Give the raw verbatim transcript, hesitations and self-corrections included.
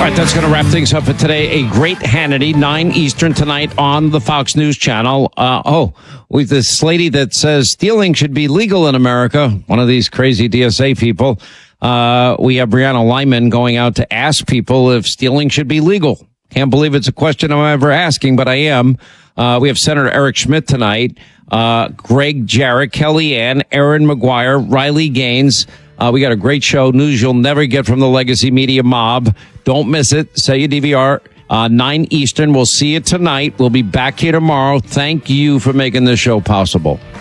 All right, that's going to wrap things up for today. A great Hannity, nine Eastern tonight on the Fox News Channel. Uh, oh, with this lady that says stealing should be legal in America, one of these crazy D S A people. Uh, we have Brianna Lyman going out to ask people if stealing should be legal. Can't believe it's a question I'm ever asking, but I am. Uh, we have Senator Eric Schmidt tonight, uh, Greg Jarrett, Kellyanne, Aaron McGuire, Riley Gaines. Uh, we got a great show, news you'll never get from the legacy media mob. Don't miss it. Say your D V R, uh, nine Eastern. We'll see you tonight. We'll be back here tomorrow. Thank you for making this show possible.